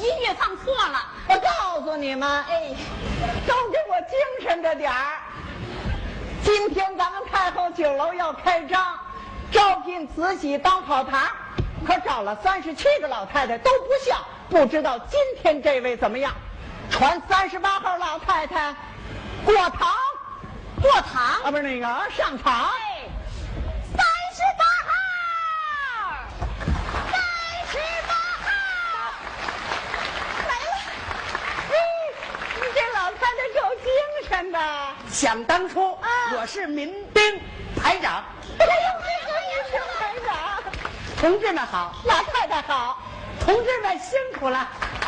音乐放错了。 我告诉你们， 哎， 都给我精神着点儿。今天咱们太后酒楼要开张，招聘慈禧当跑堂，可找了37个老太太都不像，不知道今天这位怎么样？传38号老太太过堂， 过堂啊，不是那个上场。 哎，38号来了。 你这老太太够精神的。 想当初，我是民兵排长。 哎呦，这个是排长。 同志们好， 老太太好。 同志们辛苦了。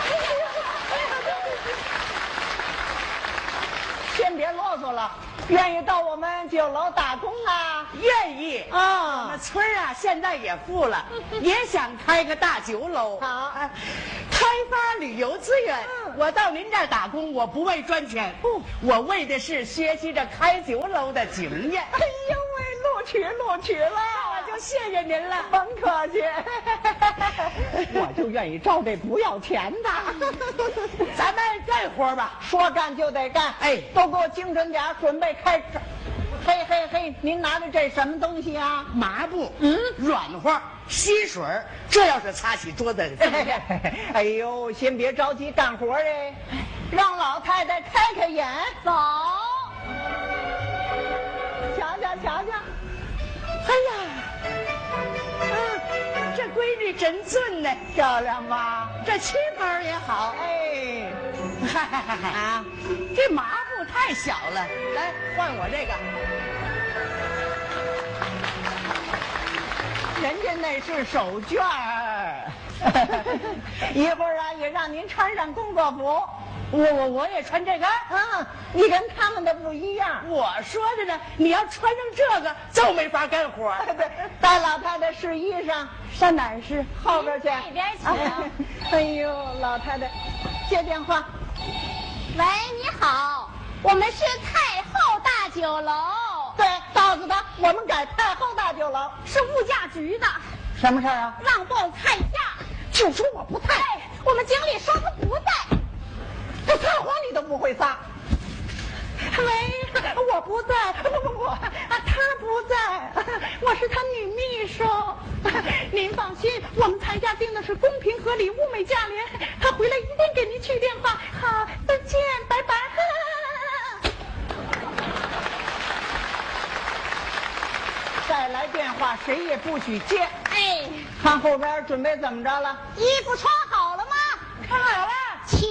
先别啰嗦了，愿意到我们酒楼打工啊？ 愿意啊我们村啊现在也富了，也想开个大酒楼。 好开发旅游资源。我到您这儿打工，我不为赚钱，我为的是学习着开酒楼的经验。 哎呦喂，录取了， 我就谢谢您了。 甭客气。我就愿意招这不要钱的。 咱们干活吧， 说干就得干。 哎都给我精神点，准备开始。嘿嘿嘿，您拿着这什么东西啊？ 麻布，软和，吸水，这要是擦起桌子。 哎呦，先别着急干活哎，让老太太开眼。 走， 瞧瞧瞧瞧。 哎呀，这闺女真俊呢， 漂亮吧？ 这旗袍也好。 哎， 啊，这麻布太小了，来换我这个。 人家那是手绢儿。一会儿啊，也让您穿上工作服。 我也穿这个。 你跟他们的不一样。 我说的呢，你要穿上这个就没法干活。 对，带老太太试衣裳， 上哪儿试？ 后边去。 那边请。 哎呦，老太太，接电话。 喂，你好，我们是太后大酒楼， 对，告诉他我们改太后大酒楼。 是物价局的， 什么事儿啊？ 让报菜价。 就说我不在。 哎，我们经理说他不在。 这撒谎你都不会撒。喂，我不在，不，他不在，我是他女秘书。您放心，我们菜价定的是公平合理、物美价廉。他回来一定给您去电话。好，再见，拜拜。再来电话，谁也不许接。 哎， 看后边准备怎么着了？ 衣服穿好了吗？ 看好了， 请。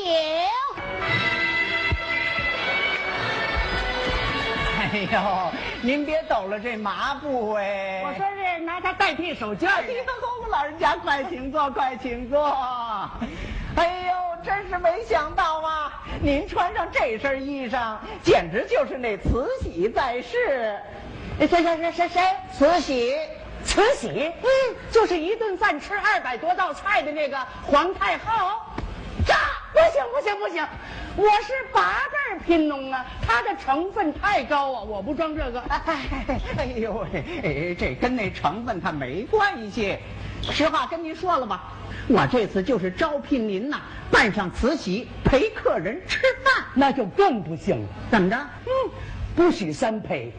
哎呦，您别抖了这麻布哎！ 我说是拿它代替手绢。 哎呦，老人家快请坐，快请坐。哎呦，真是没想到啊！您穿上这身衣裳，简直就是那慈禧在世。 谁？ 慈禧。 慈禧？就是一顿饭吃200多道菜的那个皇太后。这不行！我是8辈贫农啊，它的成分太高啊，我不装这个。 哎呦喂，这跟那成分它没关系。实话跟您说了吧，我这次就是招聘您呐，扮上慈禧陪客人吃饭。 那就更不行了。 怎么着？ 不许3陪。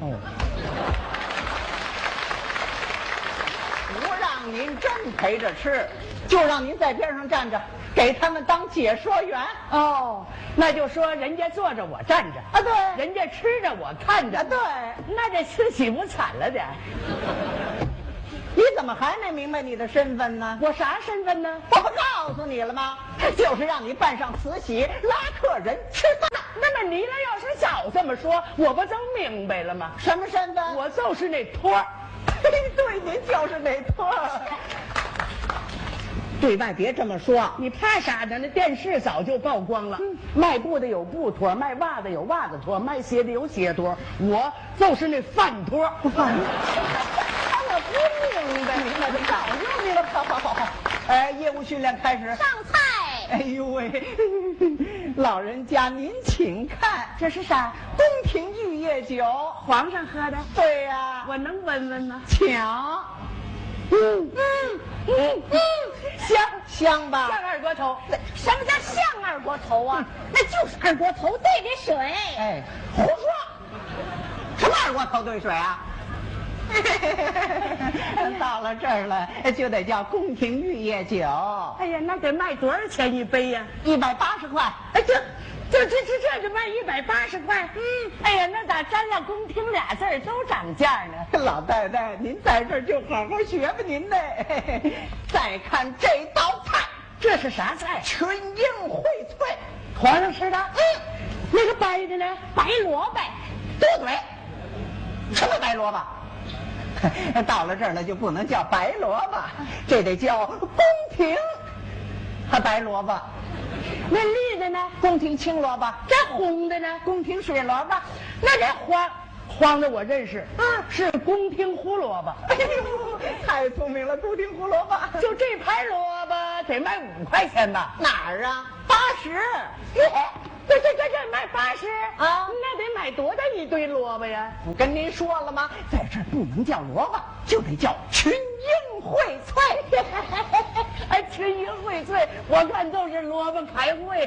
不让您真陪着吃，就让您在边上站着，给他们当解说员。 那就说人家坐着我站着啊，对， 人家吃着我看着。 对， 那这慈禧不惨了点？ 你怎么还没明白你的身份呢？ 我啥身份呢？ 我不告诉你了吗？就是让你扮上慈禧拉客人吃饭。 那么你呢？要是早这么说，我不就明白了吗？ 什么身份？ 我就是那托儿。 对，您就是那托儿。对外别这么说， 你怕啥呢？那电视早就曝光了。卖布的有布托，卖袜子有袜子托，卖鞋的有鞋托，我就是那饭托。 我不明白，这早就明白。好。业务训练开始。 上菜。 哎呦喂，老人家您请看， 这是啥？ 宫廷玉液酒， 皇上喝的。 对呀， 我能闻闻吗？ 请。 香吧？ 像二锅头。 什么叫像二锅头啊？那就是二锅头兑的水。 哎，胡说！什么二锅头兑水啊？到了这儿了，就得叫宫廷玉液酒。 哎呀，那得卖多少钱一杯呀 ？180块。 哎，这就卖180块。哎呀，那咋沾了宫廷俩字儿都涨价呢？ 老太太，您在这儿就好好学吧您的。再看这道菜， 这是啥菜？ 群英荟萃， 皇上吃的。那个白的呢？ 白萝卜。 多嘴。什么白萝卜？到了这儿了就不能叫白萝卜，这得叫宫廷白萝卜。 那绿的呢？ 宫廷青萝卜。 这红的呢？ 宫廷水萝卜。 那这黄的我认识，是宫廷胡萝卜。 哎呦，太聪明了，宫廷胡萝卜。 就这盘萝卜得卖5块钱吧？ 哪儿啊？80。 这卖80 啊？ 那得买多大一堆萝卜呀？ 我跟您说了吗？在这儿不能叫萝卜，就得叫群英荟萃。 哎，群英荟萃，我看都是萝卜开会。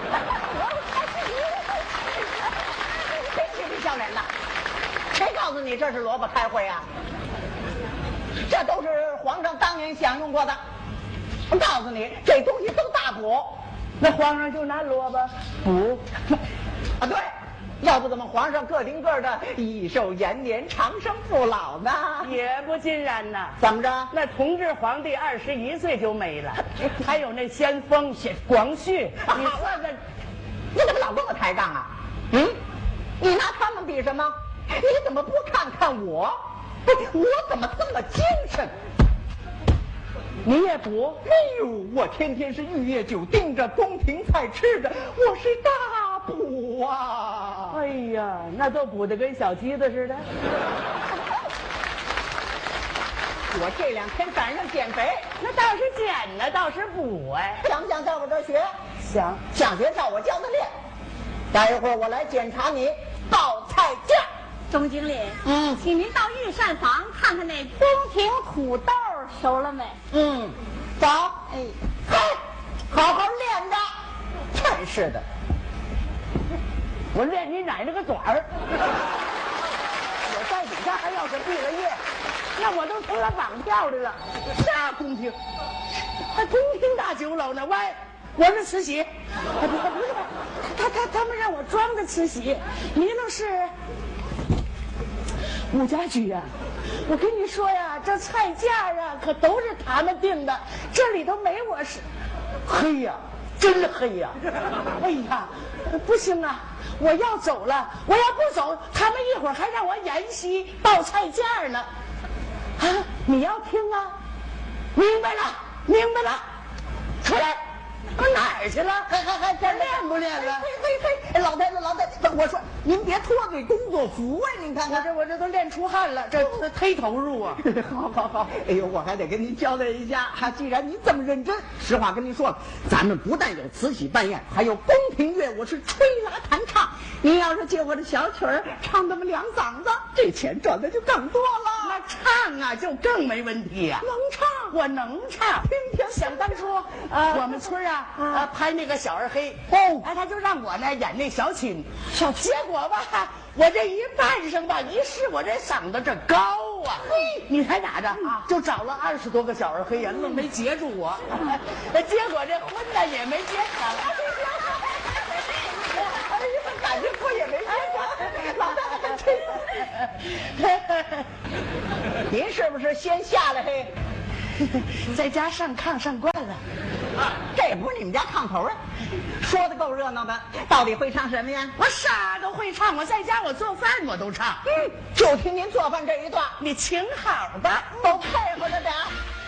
谁欺负小人了？谁告诉你这是萝卜开会啊？这都是皇上当年享用过的。我告诉你，这东西都大补。 那皇上就拿萝卜补啊？对，要不怎么皇上个顶个的益寿延年、长生不老呢？ 也不尽然呐。 怎么着？ 那同治皇帝21岁就没了，还有那先锋广旭，你算算， 你怎么老跟我抬杠啊？你拿他们比什么？你怎么不看看我？我怎么这么精神？ 你也补？ 哎呦，我天天是玉液酒盯着，宫廷菜吃着，我是大补啊！ 哎呀，那都补得跟小鸡子似的。 我这2天赶上减肥， 那倒是减呢，倒是补哎。 想不想在我这儿学？ 想学照我教的练。待一会儿我来检查你报菜价。 钟经理，请您到御膳房看看那宫廷土豆熟了没？ 走。好好练着。真是的， 我练你奶奶个短儿！我在底下还要是毕了业，那我都成了绑票的了。啥宫廷？还宫廷大酒楼呢？喂，我是慈禧。不是，他们让我装着慈禧，你那是武家驹呀。我跟你说呀，这菜价啊可都是他们定的，这里头没我是。黑呀，真黑呀！哎呀，不行啊，我要走了，我要不走，他们一会儿还让我沿袭报菜价呢。啊，你要听啊？明白了，出来。哪儿去了？还练不练了？ 嘿，老太太，我说您别脱这工作服啊！您看看， 我这都练出汗了，这忒投入啊！ 好，哎呦，我还得跟您交代一下，既然您这么认真，实话跟您说了，咱们不但有慈禧扮演，还有宫廷乐，我是吹拉弹唱。您要是借我这小曲儿唱那么2嗓子，这钱赚的就更多了。 那唱啊，就更没问题呀。 能唱， 我能唱。 听听， 想当初我们村拍那个小二黑他就让我呢演那小青，结果吧，我这一扮上吧，一试我这嗓子这高啊，你猜咋着？就找了20多个小二黑呀，愣没截住我，结果这婚呢也没结成。 哎呀，感情婚也没结成，老太太，您是不是先下来嘿？ 在家上炕上惯了， 这不是你们家炕头啊？说的够热闹的，到底会唱什么呀？ 我啥都会唱，我在家我做饭我都唱。 就听您做饭这一段， 你请好吧， 都配合着点。